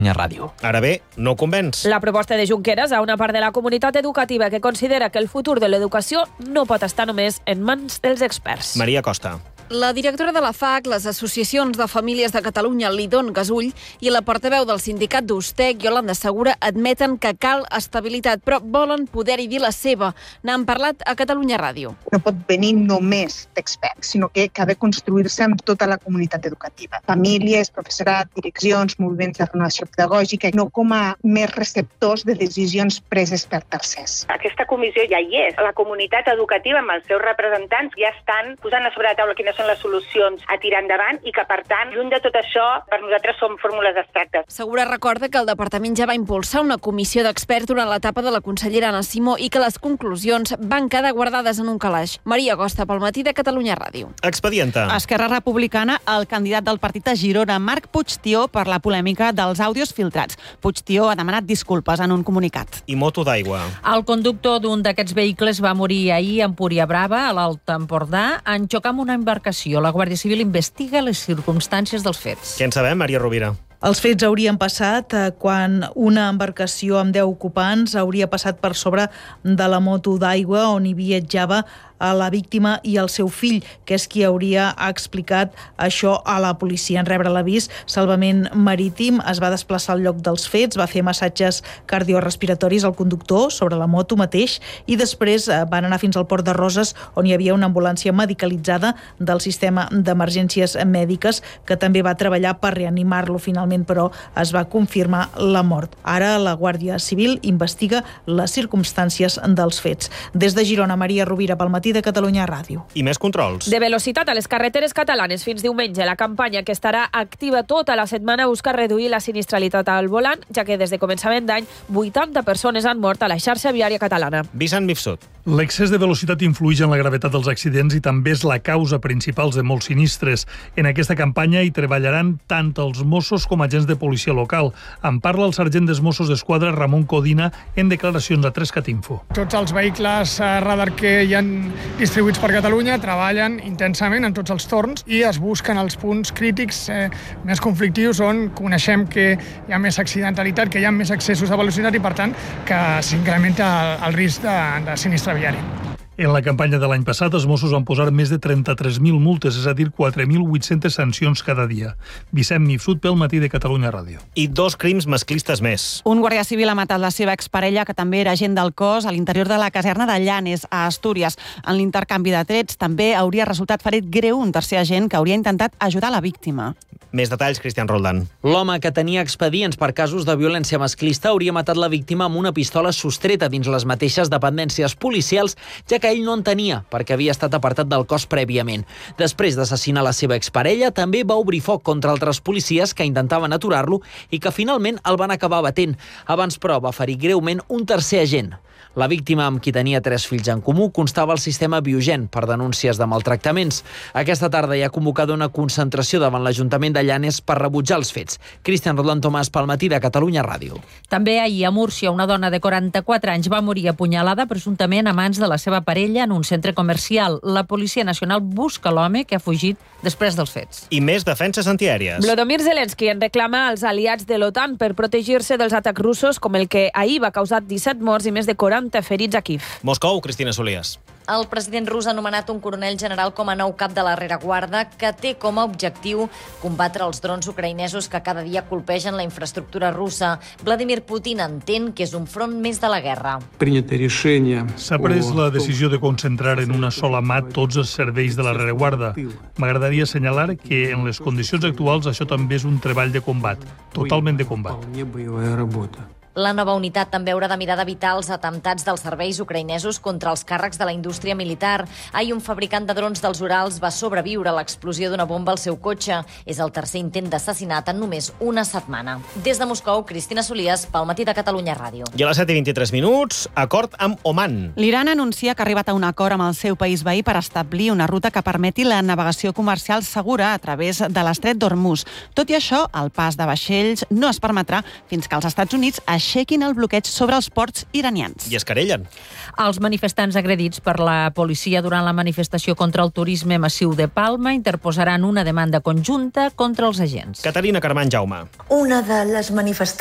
Ràdio. Ara bé, no convenç. La proposta de Junqueras a una part de la comunitat educativa que considera que el futur de l'educació no pot estar només en mans dels experts. Maria Costa. La directora de la FAC, les associacions de famílies de Catalunya, Lidon Gasull, i la portaveu del sindicat d'Ustec, Yolanda Segura, admeten que cal estabilitat, però volen poder-hi dir la seva. N'han parlat a Catalunya Ràdio. No pot venir només d'experts, sinó que ha de construir-se amb tota la comunitat educativa. Famílies, professorat, direccions, moviments de renovació pedagògica, no com a més receptors de decisions preses per tercers. Aquesta comissió ja hi és. La comunitat educativa amb els seus representants ja estan posant a sobre la taula quines són les solucions a tirar endavant i que, per tant, lluny de tot això, per nosaltres són fórmules abstractes. Segura recorda que el departament ja va impulsar una comissió d'experts durant l'etapa de la consellera Anna Simó i que les conclusions van quedar guardades en un calaix. Maria Costa, pel matí de Catalunya Ràdio. Expedienta. Esquerra Republicana, el candidat del partit a Girona, Marc Puigtió, per la polèmica dels àudios filtrats. Puigtió ha demanat disculpes en un comunicat. I moto d'aigua. El conductor d'un d'aquests vehicles va morir ahir a Empúria Brava, a l'Alt Empordà, en xocar amb una embarcació. La Guàrdia Civil investiga les circumstàncies dels fets. Què en sabem, Maria Rovira? Els fets haurien passat quan una embarcació amb 10 ocupants hauria passat per sobre de la moto d'aigua on hi viatjava a la víctima i el seu fill, que és qui hauria explicat això a la policia. En rebre l'avís, Salvament Marítim es va desplaçar al lloc dels fets, va fer massatges cardiorespiratoris al conductor sobre la moto mateix i després van anar fins al Port de Roses, on hi havia una ambulància medicalitzada del sistema d'emergències mèdiques que també va treballar per reanimar-lo. Finalment, però, es va confirmar la mort. Ara la Guàrdia Civil investiga les circumstàncies dels fets. Des de Girona, Maria Rovira, pel matí de Catalunya Ràdio. I més controls. De velocitat a les carreteres catalanes fins diumenge. La campanya, que estarà activa tota la setmana, busca reduir la sinistralitat al volant, ja que des de començament d'any 80 persones han mort a la xarxa viària catalana. Vicent Mifsud. L'excés de velocitat influeix en la gravetat dels accidents i també és la causa principal de molts sinistres. En aquesta campanya hi treballaran tant els Mossos com agents de policia local. En parla el sergent dels Mossos d'Esquadra, Ramon Codina, en declaracions a 3CAT-Info. Tots els vehicles radar que hi ha distribuïts per Catalunya treballen intensament en tots els torns i es busquen els punts crítics més conflictius on coneixem que hi ha més accidentalitat, que hi ha més excessos de velocitat i, per tant, que s'incrementa el risc de sinistre viari. En la campanya de l'any passat, els Mossos van posar més de 33.000 multes, és a dir, 4.800 sancions cada dia. Vicent Mifsud, pel matí de Catalunya Ràdio. I 2 crims masclistes més. Un guàrdia civil ha matat la seva exparella, que també era agent del cos, a l'interior de la caserna de Llanes, a Astúries. En l'intercanvi de trets també hauria resultat ferit greu un tercer agent que hauria intentat ajudar la víctima. Més detalls, Cristian Roldán. L'home, que tenia expedients per casos de violència masclista, hauria matat la víctima amb una pistola sostreta dins les mateixes dependències policials, ja que ell no en tenia, perquè havia estat apartat del cos prèviament. Després d'assassinar la seva exparella, també va obrir foc contra altres policies que intentaven aturar-lo i que finalment el van acabar batent. Abans, però, va ferir greument un tercer agent. La víctima, amb qui tenia 3 fills en comú, constava al sistema Biogen per denúncies de maltractaments. Aquesta tarda hi ha convocada una concentració davant l'Ajuntament de Llanes per rebutjar els fets. Cristian Roldán Tomàs, pel matí de Catalunya Ràdio. També ahir a Múrcia, una dona de 44 anys va morir apunyalada presumptament a mans de la seva parella en un centre comercial. La Policia Nacional busca l'home que ha fugit després dels fets. I més defenses antiaèries. Volodymyr Zelensky en reclama als aliats de l'OTAN per protegir-se dels atacs russos, com el que ahir va causar 17 morts i més de 40 ferits a Kiev. Moscou, Cristina Solias. El president rus ha nomenat un coronel general com a nou cap de la rereguarda que té com a objectiu combatre els drons ucraïnesos que cada dia colpegen la infraestructura russa. Vladimir Putin entén que és un front més de la guerra. S'ha pres la decisió de concentrar en una sola mà tots els serveis de la rereguarda. M'agradaria assenyalar que en les condicions actuals això també és un treball de combat, totalment de combat. La nova unitat també haurà de mirar d'evitar els atemptats dels serveis ucraïnesos contra els càrrecs de la indústria militar. Ahir un fabricant de drons dels Urals va sobreviure a l'explosió d'una bomba al seu cotxe. És el tercer intent d'assassinat en només una setmana. Des de Moscou, Cristina Solias, pel matí de Catalunya Ràdio. I a les 7:23 minuts, acord amb Oman. L'Iran anuncia que ha arribat a un acord amb el seu país veí per establir una ruta que permeti la navegació comercial segura a través de l'estret d'Hormuz. Tot i això, el pas de vaixells no es permetrà fins que els Estats Units hagin aixequin el bloqueig sobre els ports iranians. I es querellen. Els manifestants agredits per la policia durant la manifestació contra el turisme massiu de Palma interposaran una demanda conjunta contra els agents. Caterina Carmán Jaume. Una de les manifestants